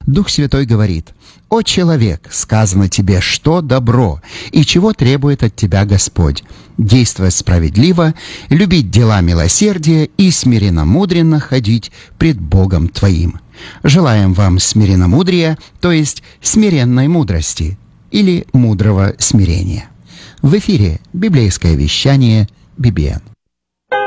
Дух Святой говорит: «О человек, сказано тебе, что добро, и чего требует от тебя Господь: действовать справедливо, любить дела милосердия и смиренно-мудренно ходить пред Богом твоим». Желаем вам смиренно-мудрия, то есть смиренной мудрости, или мудрого смирения. В эфире библейское вещание BBN.